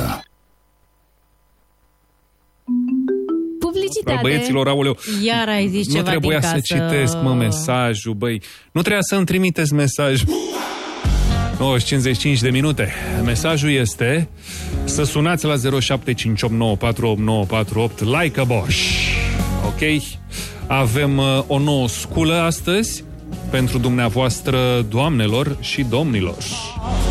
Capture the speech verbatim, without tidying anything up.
preferată. Publicitate. Băieților, aoleu, Iar ai zis nu ceva trebuia din să casă. citesc, mă, mesajul, băi. Nu trebuia să-mi trimiteți mesaj. nouă și cincizeci și cinci de minute. Mesajul este să sunați la zero șapte cinci opt nouă patru opt nouă patru opt like a Bosch. Ok? Avem uh, o nouă sculă astăzi pentru dumneavoastră, doamnelor și domnilor.